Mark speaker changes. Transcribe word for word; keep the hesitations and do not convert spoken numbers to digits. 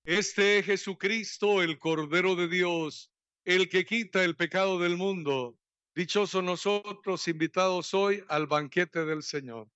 Speaker 1: Este es Jesucristo, el Cordero de Dios, el que quita el pecado del mundo. Dichosos nosotros invitados hoy al banquete del Señor.